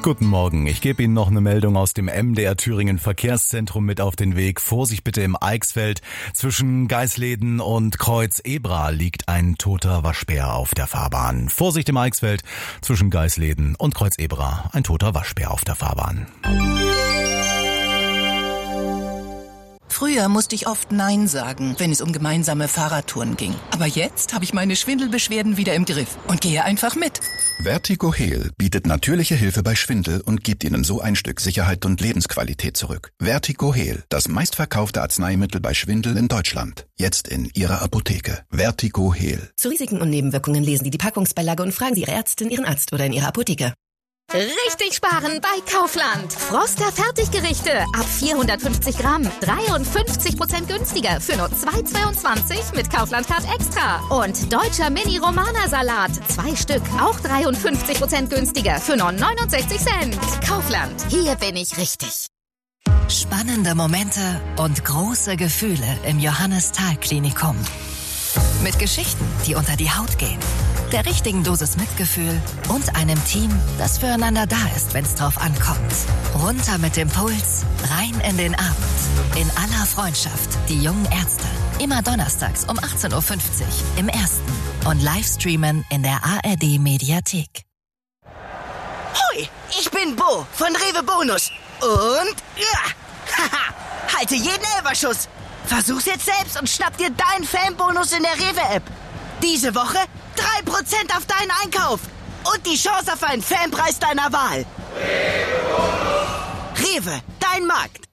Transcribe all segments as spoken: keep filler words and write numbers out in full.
Guten Morgen, ich gebe Ihnen noch eine Meldung aus dem M D R Thüringen Verkehrszentrum mit auf den Weg. Vorsicht bitte im Eichsfeld. Zwischen Geisleden und Kreuz Ebra liegt ein toter Waschbär auf der Fahrbahn. Vorsicht im Eichsfeld. Zwischen Geisleden und Kreuz Ebra ein toter Waschbär auf der Fahrbahn. Früher musste ich oft Nein sagen, wenn es um gemeinsame Fahrradtouren ging. Aber jetzt habe ich meine Schwindelbeschwerden wieder im Griff und gehe einfach mit. Vertigo Heal bietet natürliche Hilfe bei Schwindel und gibt Ihnen so ein Stück Sicherheit und Lebensqualität zurück. Vertigo Heal, das meistverkaufte Arzneimittel bei Schwindel in Deutschland. Jetzt in Ihrer Apotheke. Vertigo Heal. Zu Risiken und Nebenwirkungen lesen Sie die Packungsbeilage und fragen Sie Ihre Ärztin, Ihren Arzt oder in Ihrer Apotheke. Richtig sparen bei Kaufland. Froster Fertiggerichte ab vierhundertfünfzig Gramm. dreiundfünfzig Prozent günstiger für nur zwei Euro zweiundzwanzig mit Kaufland Card Extra. Und deutscher Mini-Romana-Salat. Zwei Stück, auch dreiundfünfzig Prozent günstiger für nur neunundsechzig Cent. Kaufland, hier bin ich richtig. Spannende Momente und große Gefühle im Johannes-Thal-Klinikum. Mit Geschichten, die unter die Haut gehen, der richtigen Dosis Mitgefühl und einem Team, das füreinander da ist, wenn es drauf ankommt. Runter mit dem Puls, rein in den Abend. In aller Freundschaft, die jungen Ärzte. Immer donnerstags um achtzehn Uhr fünfzig im Ersten und Livestreamen in der A R D-Mediathek. Hoi, ich bin Bo von Rewe Bonus. Und, ja, haha, halte jeden Elferschuss. Versuch's jetzt selbst und schnapp dir deinen Fanbonus in der Rewe-App. Diese Woche drei Prozent auf deinen Einkauf und die Chance auf einen Fanpreis deiner Wahl. Rewe, Rewe, dein Markt.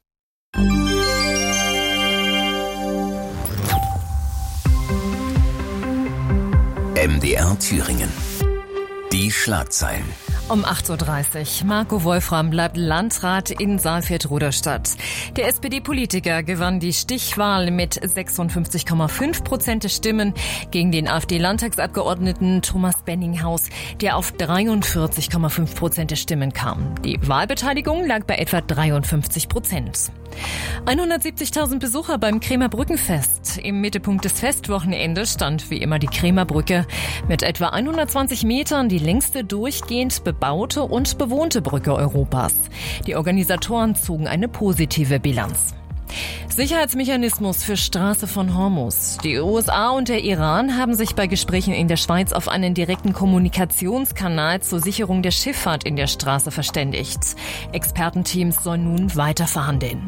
M D R Thüringen. Die Schlagzeilen. Um acht Uhr dreißig. Marco Wolfram bleibt Landrat in Saalfeld-Ruderstadt. Der S P D-Politiker gewann die Stichwahl mit sechsundfünfzig Komma fünf Prozent der Stimmen gegen den AfD-Landtagsabgeordneten Thomas Benninghaus, der auf dreiundvierzig Komma fünf Prozent der Stimmen kam. Die Wahlbeteiligung lag bei etwa dreiundfünfzig Prozent. hundertsiebzigtausend Besucher beim Kremer Brückenfest. Im Mittelpunkt des Festwochenendes stand wie immer die Kremer Brücke. Mit etwa hundertzwanzig Metern die längste durchgehend bebaute und bewohnte Brücke Europas. Die Organisatoren zogen eine positive Bilanz. Sicherheitsmechanismus für Straße von Hormuz. Die U S A und der Iran haben sich bei Gesprächen in der Schweiz auf einen direkten Kommunikationskanal zur Sicherung der Schifffahrt in der Straße verständigt. Expertenteams sollen nun weiter verhandeln.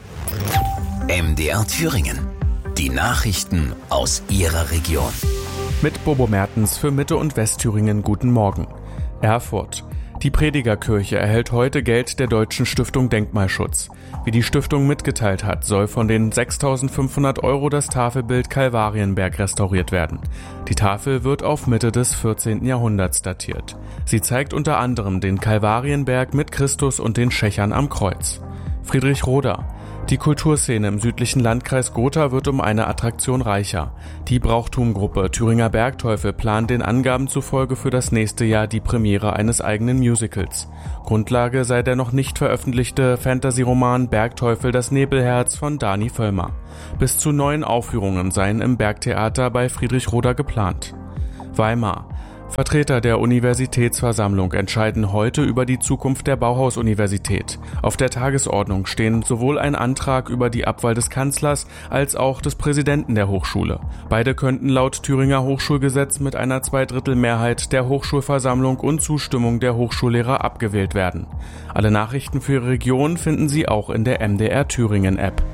M D R Thüringen. Die Nachrichten aus Ihrer Region. Mit Bobo Mertens für Mitte- und Westthüringen guten Morgen. Erfurt. Die Predigerkirche erhält heute Geld der Deutschen Stiftung Denkmalschutz. Wie die Stiftung mitgeteilt hat, soll von den sechstausendfünfhundert Euro das Tafelbild Kalvarienberg restauriert werden. Die Tafel wird auf Mitte des vierzehnten Jahrhunderts datiert. Sie zeigt unter anderem den Kalvarienberg mit Christus und den Schächern am Kreuz. Friedrichroda. Die Kulturszene im südlichen Landkreis Gotha wird um eine Attraktion reicher. Die Brauchtumgruppe Thüringer Bergteufel plant den Angaben zufolge für das nächste Jahr die Premiere eines eigenen Musicals. Grundlage sei der noch nicht veröffentlichte Fantasy-Roman Bergteufel das Nebelherz von Dani Völlmer. Bis zu neun Aufführungen seien im Bergtheater bei Friedrichroda geplant. Weimar. Vertreter der Universitätsversammlung entscheiden heute über die Zukunft der Bauhaus-Universität. Auf der Tagesordnung stehen sowohl ein Antrag über die Abwahl des Kanzlers als auch des Präsidenten der Hochschule. Beide könnten laut Thüringer Hochschulgesetz mit einer Zweidrittelmehrheit der Hochschulversammlung und Zustimmung der Hochschullehrer abgewählt werden. Alle Nachrichten für Ihre Region finden Sie auch in der M D R Thüringen App.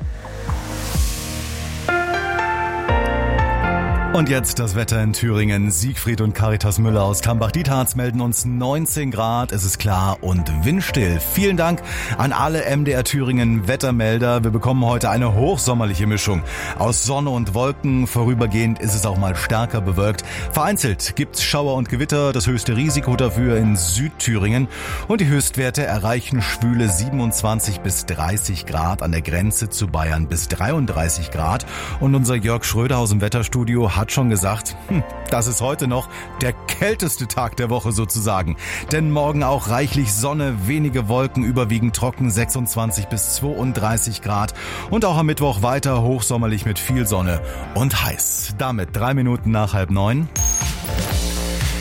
Und jetzt das Wetter in Thüringen. Siegfried und Caritas Müller aus Tambach-Dietharz melden uns neunzehn Grad. Es ist klar und windstill. Vielen Dank an alle M D R Thüringen Wettermelder. Wir bekommen heute eine hochsommerliche Mischung aus Sonne und Wolken. Vorübergehend ist es auch mal stärker bewölkt. Vereinzelt gibt's Schauer und Gewitter. Das höchste Risiko dafür in Südthüringen. Und die Höchstwerte erreichen schwüle siebenundzwanzig bis dreißig Grad, an der Grenze zu Bayern bis dreiunddreißig Grad. Und unser Jörg Schröder aus dem Wetterstudio hat schon gesagt, hm, das ist heute noch der kälteste Tag der Woche sozusagen. Denn morgen auch reichlich Sonne, wenige Wolken, überwiegend trocken, sechsundzwanzig bis zweiunddreißig Grad. Und auch am Mittwoch weiter hochsommerlich mit viel Sonne und heiß. Damit drei Minuten nach halb neun.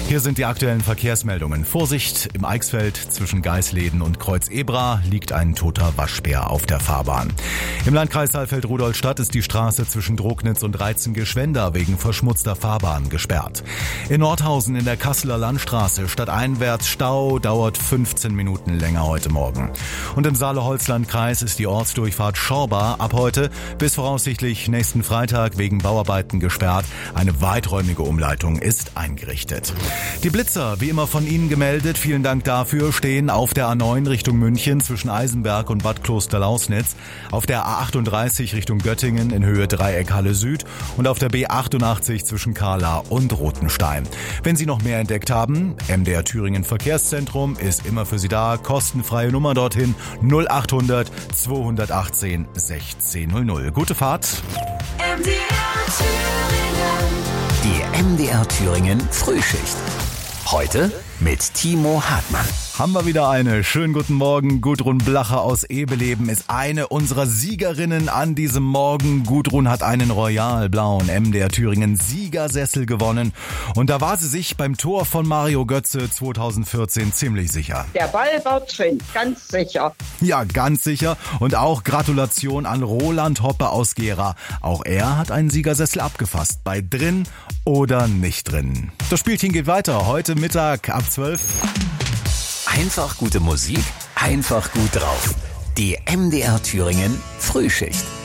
Hier sind die aktuellen Verkehrsmeldungen. Vorsicht, im Eichsfeld zwischen Geisleden und Kreuz Ebra liegt ein toter Waschbär auf der Fahrbahn. Im Landkreis Saalfeld-Rudolstadt ist die Straße zwischen Drognitz und Reizengeschwender wegen verschmutzter Fahrbahn gesperrt. In Nordhausen in der Kasseler Landstraße stadteinwärts Stau, dauert fünfzehn Minuten länger heute Morgen. Und im Saale-Holzland-Kreis ist die Ortsdurchfahrt Schorba ab heute bis voraussichtlich nächsten Freitag wegen Bauarbeiten gesperrt. Eine weiträumige Umleitung ist eingerichtet. Die Blitzer, wie immer von Ihnen gemeldet, vielen Dank dafür, stehen auf der A neun Richtung München zwischen Eisenberg und Bad Klosterlausnitz, auf der A achtunddreißig Richtung Göttingen in Höhe Dreieckhalle Süd und auf der B achtundachtzig zwischen Kahla und Rothenstein. Wenn Sie noch mehr entdeckt haben, M D R Thüringen Verkehrszentrum ist immer für Sie da, kostenfreie Nummer dorthin null achthundert zweihundertachtzehn sechzehn null null. Gute Fahrt. M D R Thüringen. Die M D R Thüringen Frühschicht. Heute mit Timo Hartmann. Haben wir wieder eine. Schönen guten Morgen. Gudrun Blacher aus Ebeleben ist eine unserer Siegerinnen an diesem Morgen. Gudrun hat einen royal-blauen M D R Thüringen Siegersessel gewonnen. Und da war sie sich beim Tor von Mario Götze zweitausendvierzehn ziemlich sicher. Der Ball war drin, ganz sicher. Ja, ganz sicher. Und auch Gratulation an Roland Hoppe aus Gera. Auch er hat einen Siegersessel abgefasst. Bei drin oder nicht drin. Das Spielchen geht weiter. Heute Mittag ab zwölf. Einfach gute Musik, einfach gut drauf. Die M D R Thüringen Frühschicht.